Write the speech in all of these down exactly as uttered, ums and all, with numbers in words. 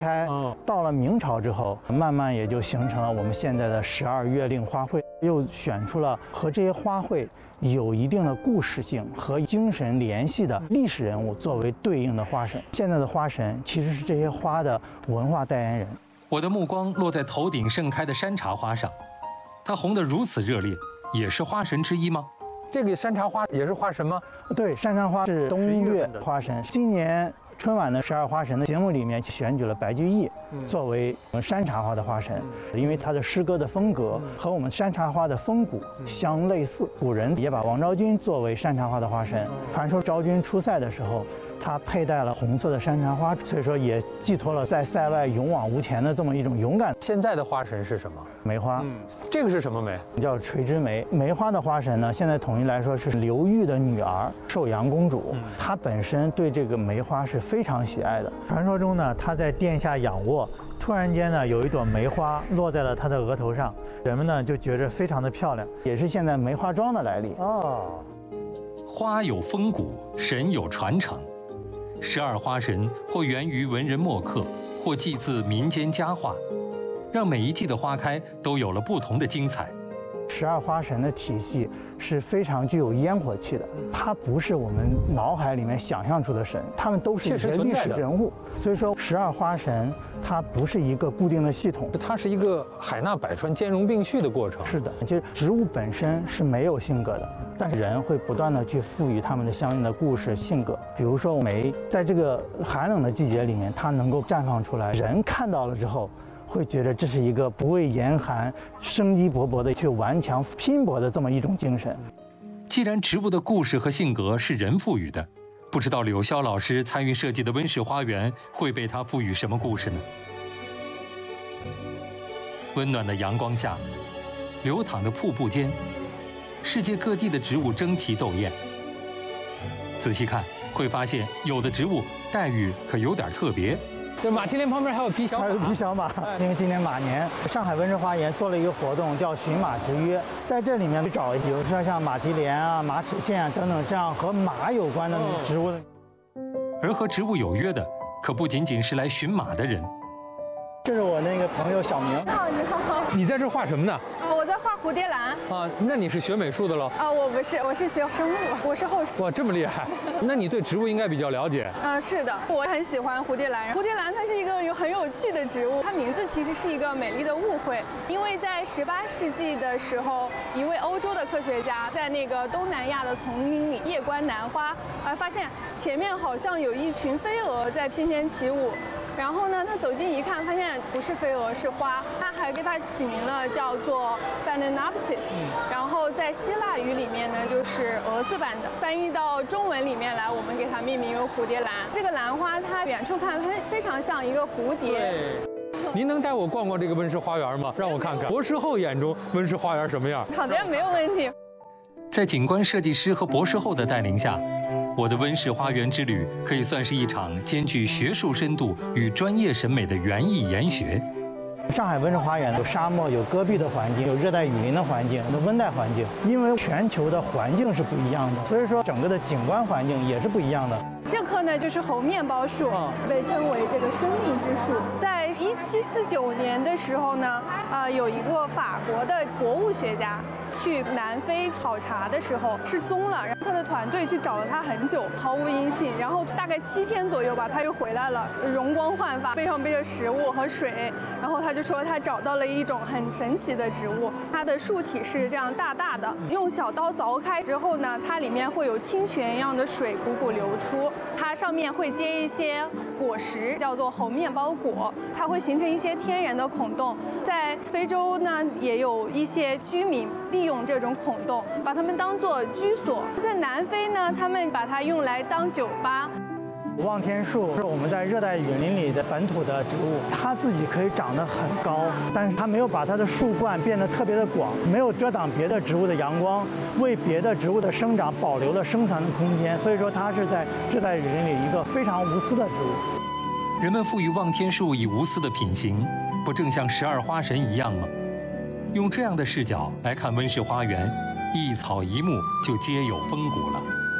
开。到了明朝之后，慢慢也就形成了我们现在的十二月令花卉，又选出了和这些花卉有一定的故事性和精神联系的历史人物作为对应的花神。现在的花神其实是这些花的文化代言人。 我的目光落在头顶盛开的山茶花上，它红得如此热烈，也是花神之一吗？ 这个山茶花也是花神吗？ 对，山茶花是冬月花神。今年春晚的十二花神的节目里面选举了白居易作为山茶花的花神，因为他的诗歌的风格和我们山茶花的风骨相类似。古人也把王昭君作为山茶花的花神。传说昭君出塞的时候，她佩戴了红色的山茶花，所以说也寄托了在塞外勇往无前的这么一种勇敢。 现在的花神是什么？ 梅花。 嗯，这个是什么梅？ 叫垂枝梅。梅花的花神呢，现在统一来说是刘裕的女儿寿阳公主。嗯、她本身对这个梅花是非常喜爱的。传说中呢，她在殿下仰卧，突然间呢，有一朵梅花落在了她的额头上，人们呢就觉着非常的漂亮，也是现在梅花桩的来历。 哦， 花有风骨，神有传承。十二花神或源于文人墨客，或祭自民间佳话，让每一季的花开都有了不同的精彩。 十二花神的体系是非常具有烟火气的，它不是我们脑海里面想象出的神，他们都是一些历史人物。所以说，十二花神它不是一个固定的系统， 它是一个海纳百川、兼容并蓄的过程。 是的，就是植物本身是没有性格的，但是人会不断的去赋予它们的相应的故事性格。比如说梅，在这个寒冷的季节里面，它能够绽放出来，人看到了之后会觉得这是一个不畏严寒、生机勃勃的去顽强拼搏的这么一种精神。 既然植物的故事和性格是人赋予的，不知道柳霄老师参与设计的温室花园会被他赋予什么故事呢？温暖的阳光下，流淌的瀑布间，世界各地的植物争奇斗艳。仔细看，会发现有的植物待遇可有点特别。 这马蹄莲旁边还有皮小马， 还有皮小马。因为今年马年，上海温室花园做了一个活动，叫寻马之约，在这里面找，比如说像马蹄莲啊、马齿苋啊等等这样和马有关的植物。 而和植物有约的，可不仅仅是来寻马的人。 这是我那个朋友小明。 你好，你好。 你在这画什么呢？ 啊，我在画蝴蝶兰。 啊，那你是学美术的喽？ 啊，我不是，我是学生物，我是后生。 哇，这么厉害！那你对植物应该比较了解。 嗯、呃，是的，我很喜欢蝴蝶兰。蝴蝶兰它是一个有很有趣的植物，它名字其实是一个美丽的误会，因为在十八世纪的时候，一位欧洲的科学家在那个东南亚的丛林里夜观兰花，呃，发现前面好像有一群飞蛾在翩翩起舞。然后呢，他走近一看，发现不是飞蛾，是花。他还给它起名了，叫做 Phalaenopsis。然后在希腊语里面呢，就是蛾子般的。翻译到中文里面来，我们给它命名为蝴蝶兰。这个兰花，它远处看非非常像一个蝴蝶。 对。您能带我逛逛这个温室花园吗？让我看看博士后眼中温室花园什么样。 好的，没有问题。 在景观设计师和博士后的带领下，我的温室花园之旅可以算是一场兼具学术深度与专业审美的园艺研学。 上海温室花园有沙漠、有戈壁的环境，有热带雨林的环境，有温带环境。因为全球的环境是不一样的，所以说整个的景观环境也是不一样的。 这棵呢就是猴面包树，被称为这个生命之树。在一七四九年的时候呢，呃，有一个法国的博物学家去南非考察的时候失踪了，然后他的团队去找了他很久，毫无音信。然后大概七天左右吧，他又回来了，容光焕发，背上背着食物和水。然后他就说他找到了一种很神奇的植物，它的树体是这样大大的，用小刀凿开之后呢，它里面会有清泉一样的水汩汩流出，它上面会结一些果实，叫做猴面包果，它会形成一些天然的孔洞。在非洲呢，也有一些居民利用这种孔洞，把它们当作居所。在南非呢，他们把它用来当酒吧。 望天树是我们在热带雨林里的本土的植物，它自己可以长得很高，但是它没有把它的树冠变得特别的广，没有遮挡别的植物的阳光，为别的植物的生长保留了生存的空间，所以说它是在热带雨林里一个非常无私的植物。 人们赋予望天树以无私的品行，不正像十二花神一样吗？用这样的视角来看温室花园，一草一木就皆有风骨了。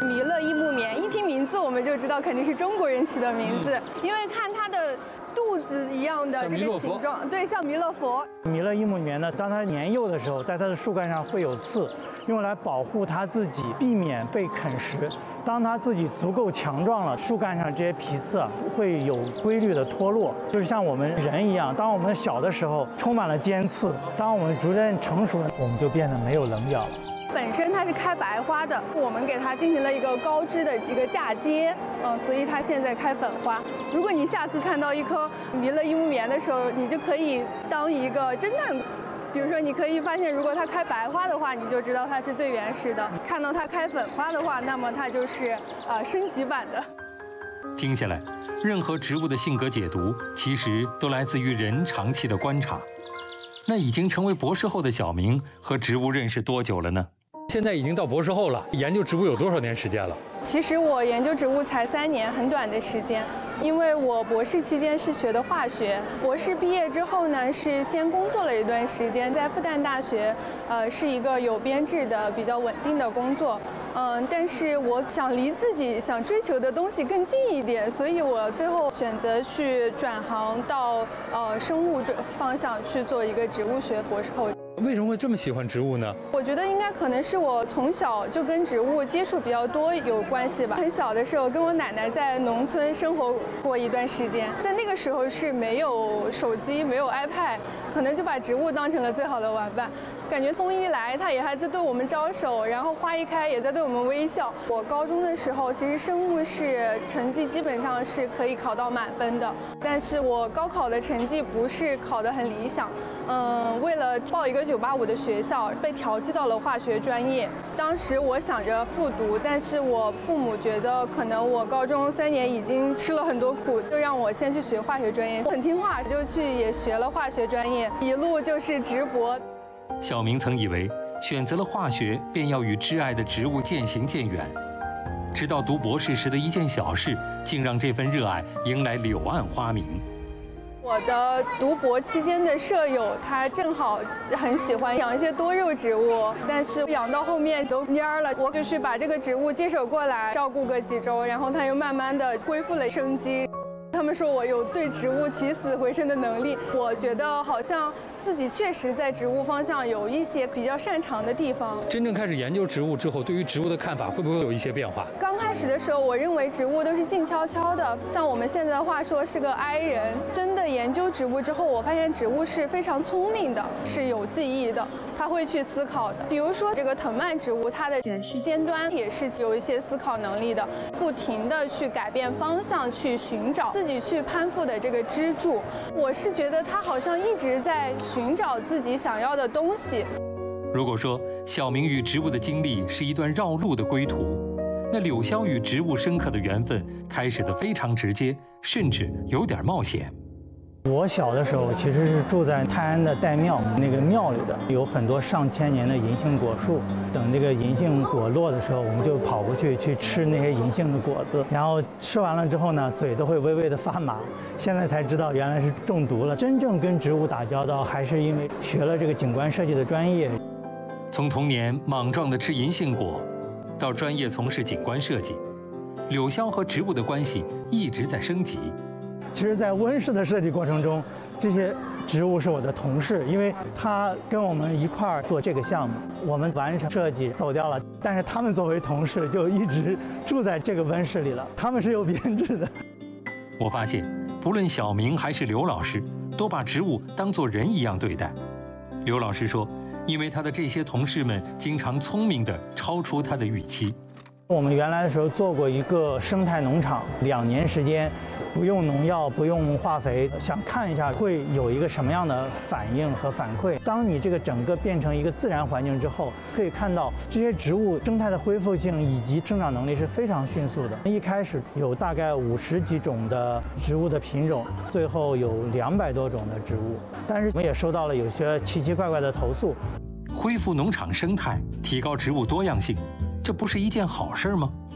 弥勒一木棉，一听名字我们就知道肯定是中国人起的名字，嗯、因为看它的肚子一样的这个形状，对，像弥勒佛。 弥勒一木棉呢，当它年幼的时候，在它的树干上会有刺，用来保护它自己，避免被啃食。当它自己足够强壮了，树干上这些皮刺啊会有规律的脱落，就是像我们人一样，当我们小的时候充满了尖刺，当我们逐渐成熟了，我们就变得没有棱角了。 本身它是开白花的，我们给它进行了一个高枝的一个嫁接，嗯、呃，所以它现在开粉花。如果你下次看到一棵弥勒一木棉的时候，你就可以当一个侦探。比如说，你可以发现，如果它开白花的话，你就知道它是最原始的；看到它开粉花的话，那么它就是呃升级版的。 听下来，任何植物的性格解读，其实都来自于人长期的观察。那已经成为博士后的小明和植物认识多久了呢？ 现在已经到博士后了，研究植物有多少年时间了？ 其实我研究植物才三年，很短的时间。因为我博士期间是学的化学，博士毕业之后呢，是先工作了一段时间，在复旦大学，呃，是一个有编制的、比较稳定的工作。嗯、呃，但是我想离自己想追求的东西更近一点，所以我最后选择去转行到呃生物这方向去做一个植物学博士后。 为什么会这么喜欢植物呢？ 我觉得应该可能是我从小就跟植物接触比较多有关系吧。很小的时候跟我奶奶在农村生活过一段时间，在那个时候是没有手机、没有 iPad， 可能就把植物当成了最好的玩伴。感觉风一来，它也还在对我们招手，然后花一开也在对我们微笑。我高中的时候，其实生物是成绩基本上是可以考到满分的，但是我高考的成绩不是考得很理想。嗯，为了报一个九八五的学校，被调剂到了化学专业。当时我想着复读，但是我父母觉得可能我高中三年已经吃了很多苦，就让我先去学化学专业。很听话，就去也学了化学专业，一路就是直博。 小明曾以为选择了化学便要与挚爱的植物渐行渐远，直到读博士时的一件小事，竟让这份热爱迎来柳暗花明。 我的读博期间的舍友，他正好很喜欢养一些多肉植物，但是养到后面都蔫了。我就是把这个植物接手过来照顾个几周，然后它又慢慢的恢复了生机。他们说我有对植物起死回生的能力，我觉得好像自己确实在植物方向有一些比较擅长的地方。 真正开始研究植物之后，对于植物的看法会不会有一些变化？ 刚开始的时候，我认为植物都是静悄悄的，像我们现在的话说是个 I 人。真的研究植物之后，我发现植物是非常聪明的，是有记忆的，它会去思考的。比如说这个藤蔓植物，它的卷须尖端也是有一些思考能力的，不停的去改变方向，去寻找自己去攀附的这个支柱。我是觉得它好像一直在寻找自己想要的东西。 如果说小明与植物的经历是一段绕路的归途，那柳萧与植物深刻的缘分开始的非常直接，甚至有点冒险。 我小的时候其实是住在泰安的岱庙，那个庙里的有很多上千年的银杏果树。等这个银杏果落的时候，我们就跑过去去吃那些银杏的果子，然后吃完了之后呢，嘴都会微微的发麻。现在才知道原来是中毒了。真正跟植物打交道，还是因为学了这个景观设计的专业。 从童年莽撞的吃银杏果，到专业从事景观设计，柳萧和植物的关系一直在升级。 其实，在温室的设计过程中，这些植物是我的同事，因为他跟我们一块儿做这个项目，我们完成设计走掉了，但是他们作为同事就一直住在这个温室里了，他们是有编制的。 我发现，不论小明还是刘老师，都把植物当作人一样对待。刘老师说，因为他的这些同事们经常聪明地超出他的预期。 我们原来的时候做过一个生态农场，两年时间，不用农药，不用化肥，想看一下会有一个什么样的反应和反馈。当你这个整个变成一个自然环境之后，可以看到这些植物生态的恢复性以及生长能力是非常迅速的。一开始有大概五十几种的植物的品种，最后有两百多种的植物，但是我们也收到了有些奇奇怪怪的投诉。 恢复农场生态，提高植物多样性，这不是一件好事吗？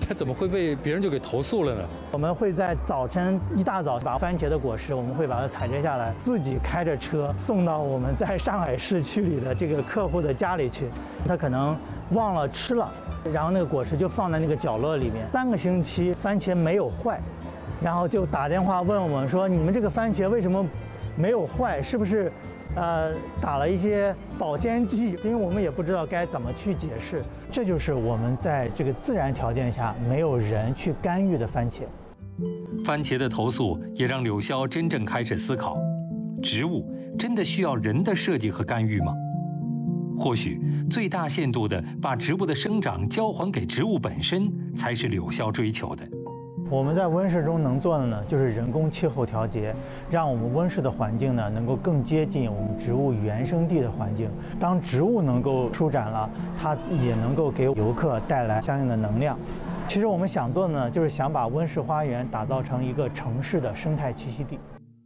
它怎么会被别人就给投诉了呢？ 我们会在早晨一大早把番茄的果实，我们会把它采摘下来，自己开着车送到我们在上海市区里的这个客户的家里去。他可能忘了吃了，然后那个果实就放在那个角落里面，三个星期番茄没有坏，然后就打电话问我们说：“你们这个番茄为什么没有坏？是不是呃打了一些保鲜剂？”因为我们也不知道该怎么去解释。这就是我们在这个自然条件下没有人去干预的番茄。 番茄的投诉也让柳萧真正开始思考：植物真的需要人的设计和干预吗？或许最大限度地把植物的生长交还给植物本身，才是柳萧追求的。 我们在温室中能做的呢，就是人工气候调节，让我们温室的环境呢能够更接近我们植物原生地的环境。当植物能够舒展了，它也能够给游客带来相应的能量。其实我们想做的呢，就是想把温室花园打造成一个城市的生态栖息地。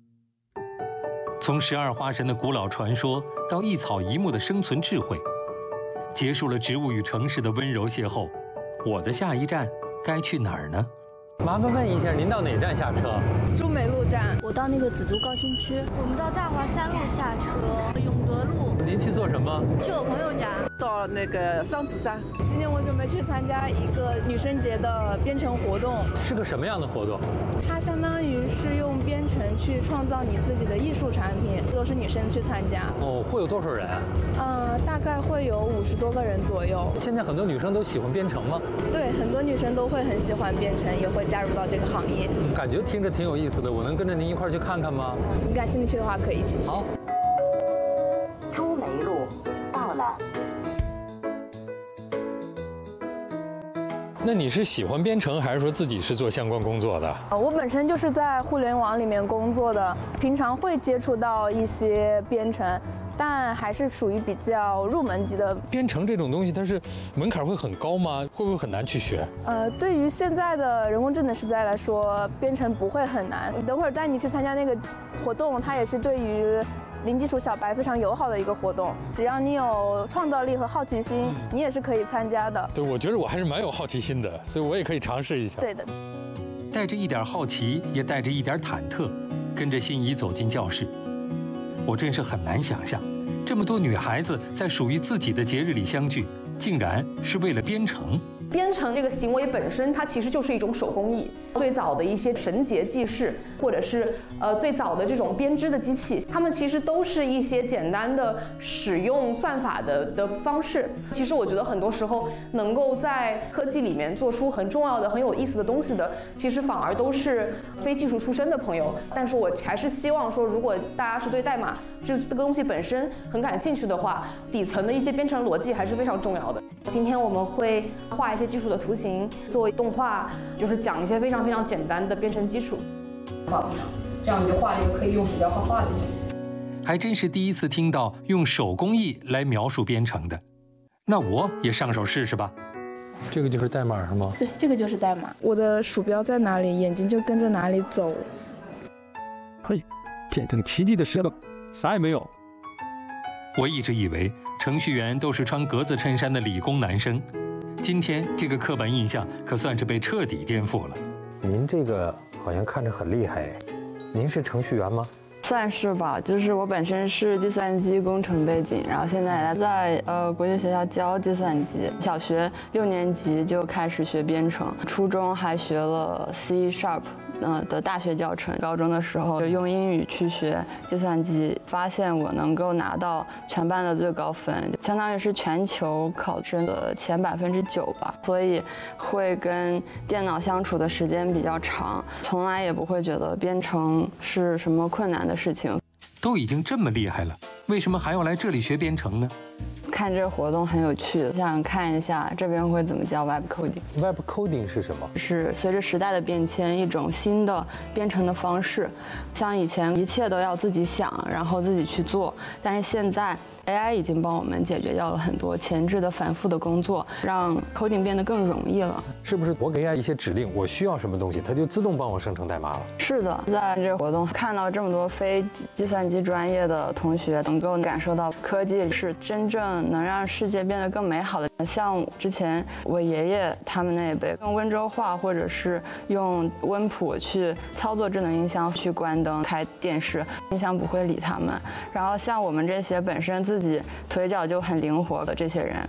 从十二花神的古老传说到一草一木的生存智慧，结束了植物与城市的温柔邂逅，我的下一站该去哪儿呢？ 麻烦问一下，您到哪站下车？ 中美路站。 我到那个紫竹高新区。我们到大华三路下车。永德路。 您去做什么？ 去我朋友家。 到那个桑梓山。 今天我准备去参加一个女生节的编程活动。 是个什么样的活动？ 它相当于是用编程去创造你自己的艺术产品，都是女生去参加。 哦，会有多少人？ 呃，大概会有五十多个人左右。 现在很多女生都喜欢编程吗？ 对，很多女生都会很喜欢编程，也会加入到这个行业。 嗯，感觉听着挺有意思的，我能跟着您一块儿去看看吗？ 你感兴趣的话，可以一起去。 好。 朱梅路到了。 那你是喜欢编程，还是说自己是做相关工作的？ 我本身就是在互联网里面工作的，平常会接触到一些编程，但还是属于比较入门级的。 编程这种东西，它是门槛会很高吗？会不会很难去学？ 呃，对于现在的人工智能时代来说，编程不会很难。等会儿带你去参加那个活动，它也是对于零基础小白非常友好的一个活动，只要你有创造力和好奇心，你也是可以参加的。 对，我觉得我还是蛮有好奇心的，所以我也可以尝试一下。 对的。 带着一点好奇，也带着一点忐忑，跟着心仪走进教室。我真是很难想象，这么多女孩子在属于自己的节日里相聚，竟然是为了编程。 编程这个行为本身，它其实就是一种手工艺。最早的一些绳结记事，或者是呃最早的这种编织的机器，它们其实都是一些简单的使用算法的的方式。其实我觉得很多时候能够在科技里面做出很重要的、很有意思的东西的，其实反而都是非技术出身的朋友。但是我还是希望说，如果大家是对代码这这个东西本身很感兴趣的话，底层的一些编程逻辑还是非常重要的。今天我们会画一些基础的图形，做动画，就是讲一些非常非常简单的编程基础。画不上，这样你就画了一个可以用鼠标画画的东西。 还真是第一次听到用手工艺来描述编程的，那我也上手试试吧。 这个就是代码是吗？ 对，这个就是代码。我的鼠标在哪里，眼睛就跟着哪里走。 嘿，见证奇迹的时刻，啥也没有。 我一直以为程序员都是穿格子衬衫的理工男生，今天这个刻板印象可算是被彻底颠覆了。 您这个好像看着很厉害，您是程序员吗？ 算是吧，就是我本身是计算机工程背景，然后现在在呃国际学校教计算机，小学六年级就开始学编程，初中还学了 C Sharp。嗯的大学教程，高中的时候就用英语去学计算机，发现我能够拿到全班的最高分，相当于是全球考生的前百分之九吧，所以会跟电脑相处的时间比较长，从来也不会觉得编程是什么困难的事情。 都已经这么厉害了，为什么还要来这里学编程呢？ 看这个活动很有趣，想看一下这边会怎么教 web coding。web coding 是什么？ 是随着时代的变迁，一种新的编程的方式。像以前一切都要自己想，然后自己去做，但是现在 A I 已经帮我们解决掉了很多前置的反复的工作，让 coding 变得更容易了。 是不是我给 A I 一些指令，我需要什么东西，它就自动帮我生成代码了？ 是的，在这个活动看到这么多非计算机专业的同学，能够感受到科技是真正能让世界变得更美好的。像之前我爷爷他们那一辈用温州话或者是用温谱去操作智能音箱，去关灯开电视，音箱不会理他们。然后像我们这些本身自己腿脚就很灵活的这些人，